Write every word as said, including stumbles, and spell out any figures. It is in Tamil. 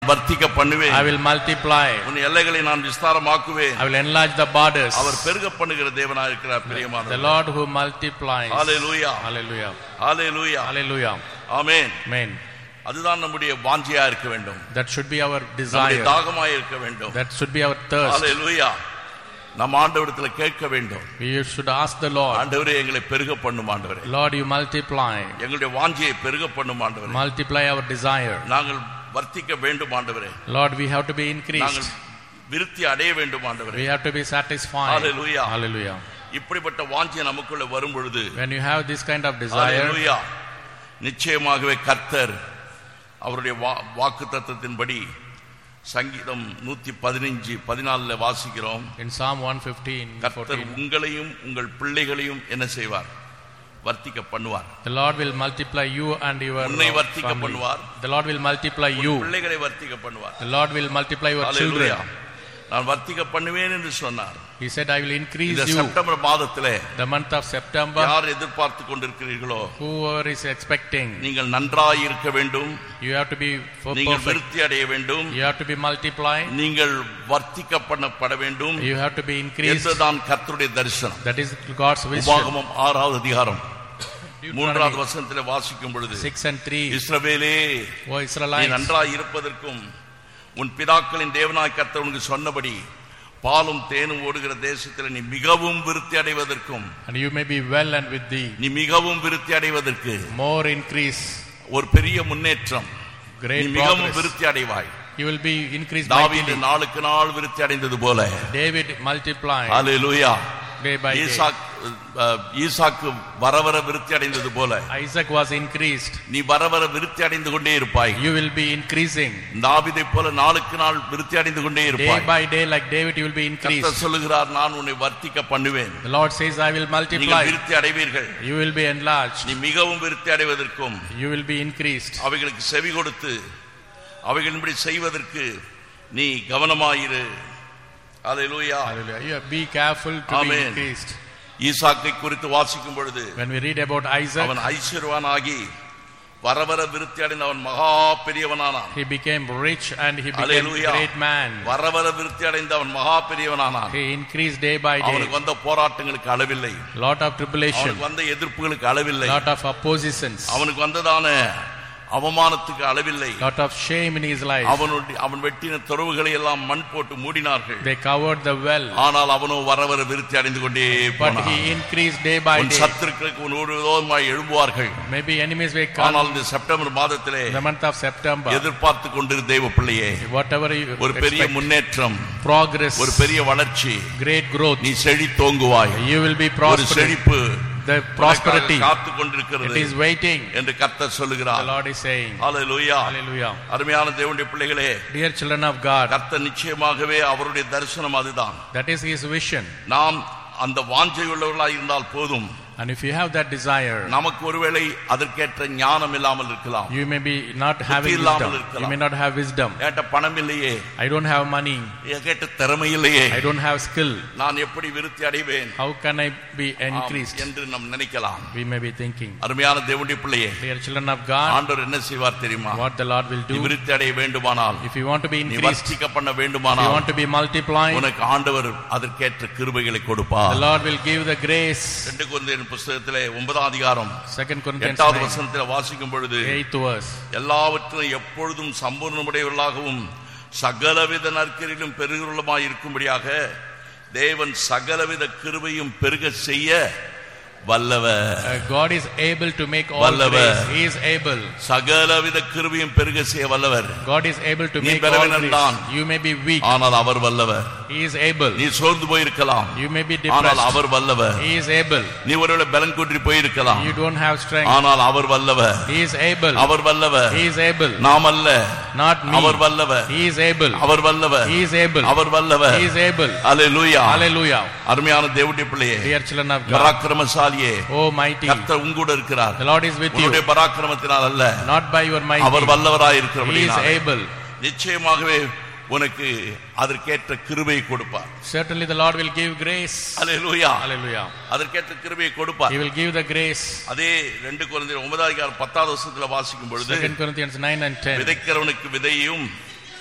வர்த்திக்க பண்ணுவேன். I will multiply. உன் எல்லைகளை நான் விஸ்தாரமாக்குவேன். I will enlarge the borders. அவர் பெருக பண்ணுகிற தேவனாய் இருக்கிறார் பிரியமானவர்களே. The Lord who multiplies. Hallelujah. Hallelujah. Hallelujah. Hallelujah. Amen. Amen. அதுதான் நம்முடைய வாஞ்சையா இருக்க வேண்டும். That should be our நம்முடைய desire. தாகமாய் இருக்க வேண்டும். That should be our thirst. Hallelujah. நம்ம ஆண்டவரிடத்தில் கேட்க வேண்டும். We should ask the Lord. ஆண்டவரே எங்களை பெருக பண்ணும் ஆண்டவரே. Lord, you multiply. எங்களுடைய வாஞ்சையை பெருக பண்ணும் ஆண்டவரே. Multiply our desire. நாங்கள் வர்த்திக்க வேண்டும் ஆண்டவரே. Lord, we have to be increased. நாங்கள் விருத்தி அடைய வேண்டும் ஆண்டவரே. We have to be satisfied. Hallelujah. Hallelujah. இப்படிப்பட்ட வாஞ்சை நமக்குள்ள வரும் பொழுது, When you have this kind of desire, Hallelujah, நிச்சயமாகவே கர்த்தர் அவருடைய வாக்குத்தத்தத்தின்படி சங்கீதம் நூற்றி பதினைந்து பதினாலுல வாசிக்கிறோம். in Psalm one fifteen, கர்த்தர் உங்களையும் உங்கள் பிள்ளைகளையும் என்ன செய்வார்? வர்த்திக்க பண்ணுவார். The Lord will multiply you and your உன்னை வர்த்திக்க family. பண்ணுவார். The Lord will multiply you. பிள்ளைகளை வர்த்திக்க பண்ணுவார். The Lord will multiply your Hallelujah. children. நான் வர்த்திக்க பண்ணுவேன் என்று சொன்னார். He said, I will increase இந்த you. செப்டம்பர் மாதத்திலே The month of September, யார் எதிர்பார்த்து கொண்டிருக்கிறீர்களோ, whoever is expecting, நீங்கள் நன்றாய் இருக்க வேண்டும். you have to be for நீங்கள் perfect. விருத்தி அடைய வேண்டும். You have to be multiplied. நீங்கள் வர்த்திக்க பண்ணப்பட வேண்டும். You have to be increased. இதுதான் கர்த்தருடைய தரிசனம். That is God's vision. உபாகமம் ஆறாவது அதிகாரம் மூன்றாவது Deuteronomy வசனத்திலே வாசிக்கும் பொழுது, six and three. இஸ்ரவேலே, O நீ Israelites, நன்றாய் இருப்பதற்கும் உன் பிதாக்களின் தேவனாய் கர்த்தர் உனக்கு சொன்னபடி பாலும் தேனும் ஓடுகிற தேசத்தில் நீ மிகவும் விருத்தி அடைவதற்கும், and you may be well and with thee, நீ மிகவும் விருத்தி அடைவதற்கு more increase, ஒரு பெரிய முன்னேற்றம், நீ great மிகவும் progress. விருத்தி அடைவாய். You will be increased தாவீது mightily. நாளுக்கு நாள் விருத்தி அடைந்தது போல, David multiplied hallelujah, day by day. Isaac ஈசாக்கு வர வர விருத்தி அடைந்தது போல Isaac was increased. நீ வர வர விருத்தி அடைந்து கொண்டே இருப்பாய். You will be increasing. தாவீதை போல நாளுக்கு நாள் விருத்தி அடைந்து கொண்டே Day இருப்பாய். by day, like David, you will be increased. கர்த்தர் சொல்லுகிறார், நான் உன்னை வர்த்திக்க பண்ணுவேன். The Lord says, I will நீங்கள் multiply. விருத்தி அடைவீர்கள். You will be enlarged. நீ மிகவும் விருத்தி அடைவதற்கும், You will be increased. அவைகளுக்கு செவி கொடுத்து அவைகளின்படி செய்வதற்கு நீ கவனமாயிரு. ஹல்லேலூயா. Hallelujah. You be careful to be Amen. increased. ஈசாக்கை குறித்து வாசிக்கும் பொழுது, When we read about Isaac, அவன் ஐஸ்வர்யவானாகி வர வர விருத்தி அடைந்த அவன் மகா பெரியவனானான். he became rich and he became Hallelujah. a great man. வர வர விருத்தி அடைந்த அவன் மகா பெரியவனானான். He increased day by day. அவனுக்கு வந்த போராட்டங்களுக்கு அளவில்லை. Lot of tribulation, அவனுக்கு வந்த எதிர்ப்புகளுக்கு அளவில்லை. lot of oppositions, அவனுக்கு வந்ததான அவமானத்துக்கு அளவில்லை. lot of shame in his life. அவனுடைய அவன் வெட்டின துறவுகளை எல்லாம் மண் போட்டு மூடினார்கள். They covered the well, ஆனால் அவனோ வர வர விருத்தி அடைந்து கொண்டே but போனான். he increased day by உன் day. சத்துருக்களுக்கு உன் ஒரு விரோதமாய் எழும்புவார்கள். Maybe enemies will come. ஆனால் இந்த செப்டம்பர் மாதத்திலே In the month of September, எதிர்பார்த்து கொண்டிரு தேவ பிள்ளையே, whatever you ஒரு பெரிய expect, முன்னேற்றம், progress, ஒரு பெரிய வளர்ச்சி, great growth, நீ செழித்தோங்குவாய். you will be ஒரு prosperous. செழிப்பு The prosperity, காத்து it கொண்டிருக்கிறது is waiting. என்று கர்த்தர் The சொல்லுகிறார். Lord is saying, hallelujah. Hallelujah. அருமையான தேவனுடைய பிள்ளைகளே, Dear children of God, கர்த்தர் நிச்சயமாகவே அவருடைய தரிசனம் அதுதான். that is his vision. நாம் அந்த வாஞ்சை உள்ளவர்களாய் இருந்தால் போதும். And if you have that desire, நமக்கு ஒருவேளை அதற்கேற்ற ஞானம் இல்லாமல் இருக்கலாம். you may be not having இல்லாமல் wisdom. இருக்கலாம். You may not have wisdom. கேட்ட பணம் இல்லையே, I don't have money. கேட்ட திறமை இல்லையே, I don't have skill. நான் எப்படி விருத்தி அடைவேன் How can I be ஆம், increased? என்று நாம் நினைக்கலாம். We may be thinking. அருமையான தேவனுடைய பிள்ளையே, Dear children of God, ஆண்டவர் என்ன செய்வார் தெரியுமா? what the Lord will நீ do, விருத்தி அடைய வேண்டுமானால், if you want to be நீ increased, வர்த்திக்க பண்ண if you வேண்டுமானால், want to be multiplied, உனக்கு ஆண்டவர் அதற்கேற்ற கிருபைகளை the கொடுப்பார். Lord will give the grace. ரெண்டு கொரிந்தியர் புத்தகத்திலே ஒன்பதாம் அதிகாரம் Second Corinthians எட்டாவது nine, வசனத்தில் வாசிக்கும் பொழுது, eighth verse. எல்லாவற்றிலும் எப்பொழுதும் சம்பூர்ணமுடையவர்களாகவும் சகலவித நற்கிரிலும் பெருகுள்ளமாய் இருக்கும்படியாக தேவன் சகலவித கிருபையும் பெருக செய்ய வல்லவர். Uh, God is able to make all வல்லவர். grace. He is able. சகலவித கிருபையும் பெருக செய்ய வல்லவர். God is able to நீ make all பலவீனன்தான். grace. You may be weak. ஆனால் அவர் வல்லவர். He is able. நீ சோர்ந்து போயிருக்கலாம், You may be ஆனால் depressed. அவர் வல்லவர். He is able. நீ ஒருவேளை பலன் குன்றி போயிருக்கலாம், You don't have strength. ஆனால் அவர் வல்லவர். He is able. அவர் வல்லவர். He is able. நாம் அல்ல, Not me. அவர் வல்லவர். He is able. அவர் வல்லவர். He is able. அவர் வல்லவர். He is able. Hallelujah. Hallelujah. அருமையான தேவனுடைய பிள்ளையே, Dear children of God, பராக்கிரமசாலியே, oh mighty, கர்த்தர் உங்கூட இருக்கிறார். the Lord is with you. உன்னுடைய பராக்கிரமத்தினால் அல்ல, Not by your might. அவர் வல்லவராய் He is இருக்கிறபடியால் able. நிச்சயமாகவே உனக்கு அதற்கேற்ற கிருபையை கொடுப்பார். Certainly the Lord will give grace. Hallelujah. Hallelujah. அதற்கேற்ற கிருபையை கொடுப்பார். He will give the grace. அதே ரெண்டு கொரிந்தியர் ஒன்பதாம் அதிகாரம் பத்தாவது வசனத்துல வாசிக்கும் பொழுது, Second Corinthians nine and ten. விதைக்கிறவனுக்கு விதையும்